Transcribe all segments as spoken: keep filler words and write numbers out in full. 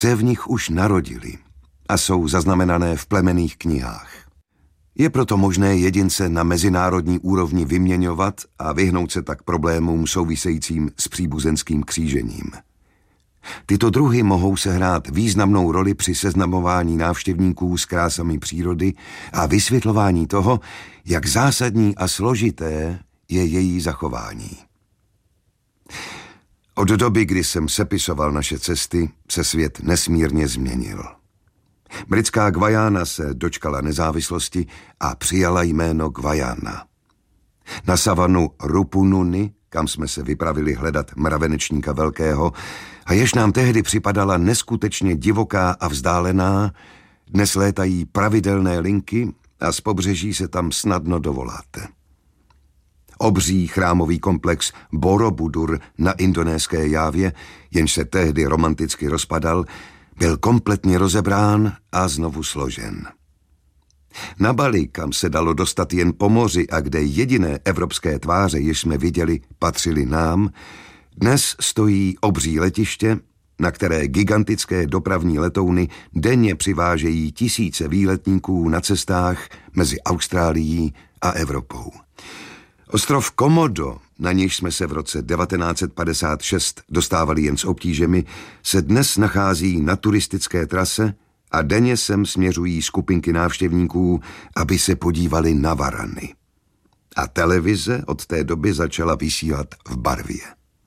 se v nich už narodili a jsou zaznamenané v plemenných knihách. Je proto možné jedince na mezinárodní úrovni vyměňovat a vyhnout se tak problémům souvisejícím s příbuzenským křížením. Tyto druhy mohou sehrát významnou roli při seznamování návštěvníků s krásami přírody a vysvětlování toho, jak zásadní a složité je její zachování. Od doby, kdy jsem sepisoval naše cesty, se svět nesmírně změnil. Britská Gvajána se dočkala nezávislosti a přijala jméno Gvajana. Na savanu Rupununi, kam jsme se vypravili hledat mravenečníka velkého, a jež nám tehdy připadala neskutečně divoká a vzdálená, dnes létají pravidelné linky a z pobřeží se tam snadno dovoláte. Obří chrámový komplex Borobudur na indonéské Jávě, jenž se tehdy romanticky rozpadal, byl kompletně rozebrán a znovu složen. Na Bali, kam se dalo dostat jen po moři a kde jediné evropské tváře, jež jsme viděli, patřily nám, dnes stojí obří letiště, na které gigantické dopravní letouny denně přivážejí tisíce výletníků na cestách mezi Austrálií a Evropou. Ostrov Komodo, na nějž jsme se v roce devatenáct set padesát šest dostávali jen s obtížemi, se dnes nachází na turistické trase a denně sem směřují skupinky návštěvníků, aby se podívali na varany. A televize od té doby začala vysílat v barvě.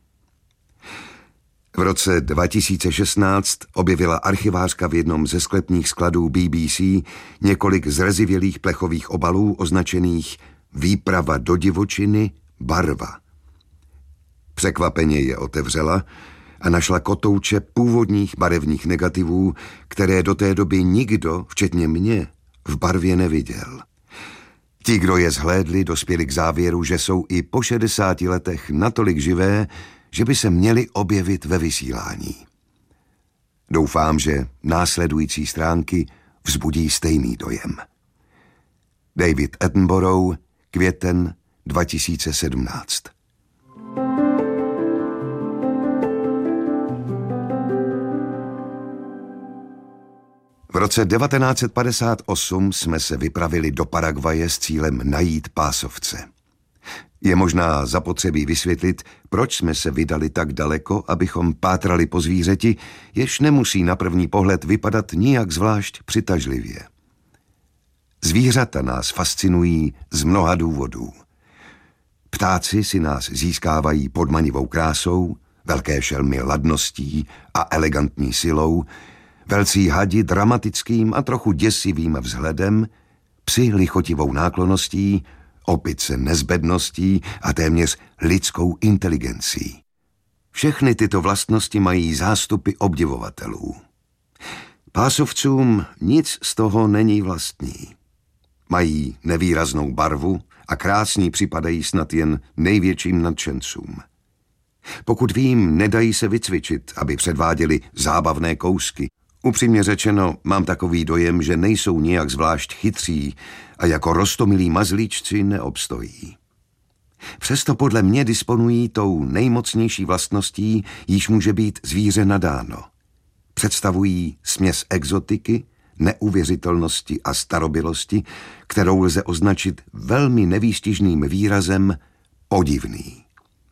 V roce dva tisíce šestnáct objevila archivářka v jednom ze sklepních skladů B B C několik zrezivělých plechových obalů označených Výprava do divočiny, barva. Překvapeně je otevřela a našla kotouče původních barevných negativů, které do té doby nikdo, včetně mě, v barvě neviděl. Ti, kdo je zhlédli, dospěli k závěru, že jsou i po šedesáti letech natolik živé, že by se měli objevit ve vysílání. Doufám, že následující stránky vzbudí stejný dojem. David Attenborough, květen dva tisíce sedmnáct. V roce devatenáct set padesát osm jsme se vypravili do Paraguaje s cílem najít pásovce. Je možná zapotřebí vysvětlit, proč jsme se vydali tak daleko, abychom pátrali po zvířeti, jež nemusí na první pohled vypadat nijak zvlášť přitažlivě. Zvířata nás fascinují z mnoha důvodů. Ptáci si nás získávají podmanivou krásou, velké šelmy ladností a elegantní silou, velcí hadi dramatickým a trochu děsivým vzhledem, psi lichotivou náklonností, opice nezbedností a téměř lidskou inteligencí. Všechny tyto vlastnosti mají zástupy obdivovatelů. Pásovcům nic z toho není vlastní. Mají nevýraznou barvu a krásní připadají snad jen největším nadšencům. Pokud vím, nedají se vycvičit, aby předváděli zábavné kousky. Upřímně řečeno, mám takový dojem, že nejsou nijak zvlášť chytří a jako roztomilí mazlíčci neobstojí. Přesto podle mě disponují tou nejmocnější vlastností, jíž může být zvíře nadáno. Představují směs exotiky, neuvěřitelnosti a starobylosti, kterou lze označit velmi nevýstižným výrazem podivný.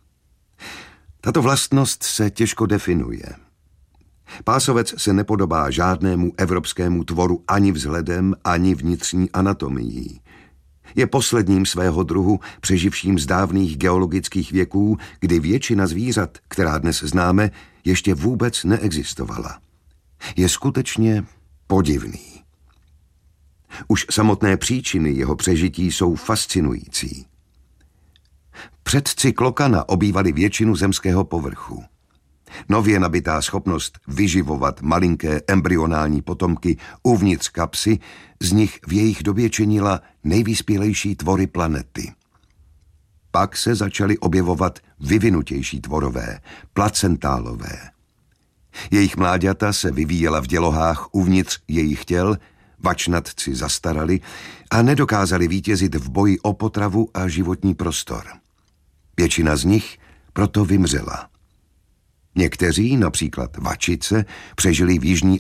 Tato vlastnost se těžko definuje. Pásovec se nepodobá žádnému evropskému tvoru ani vzhledem, ani vnitřní anatomií. Je posledním svého druhu, přeživším z dávných geologických věků, kdy většina zvířat, která dnes známe, ještě vůbec neexistovala. Je skutečně podivný. Už samotné příčiny jeho přežití jsou fascinující. Předci klokana obývali většinu zemského povrchu. Nově nabitá schopnost vyživovat malinké embryonální potomky uvnitř kapsy z nich v jejich době činila nejvyspělejší tvory planety. Pak se začaly objevovat vyvinutější tvorové, placentálové. Jejich mláďata se vyvíjela v dělohách uvnitř jejich těl, vačnatci zastarali a nedokázali vítězit v boji o potravu a životní prostor. Většina z nich proto vymřela. Někteří, například vačice, přežili v Jižní